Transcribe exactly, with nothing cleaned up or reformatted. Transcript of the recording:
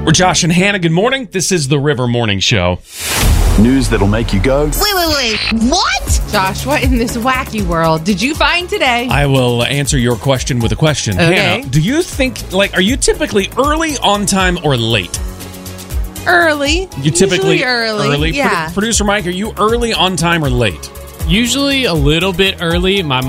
We're Josh and Hannah. Good morning. This is the River Morning Show. News that'll make you go, Wait, wait, wait. What? Josh, what in this wacky world did you find today? I will answer your question with a question. Okay. Hannah, do you think, like, are you typically early, on time, or late? Early. You typically Usually early. Yeah. Produ- Producer Mike, are you early, on time, or late? Usually a little bit early. My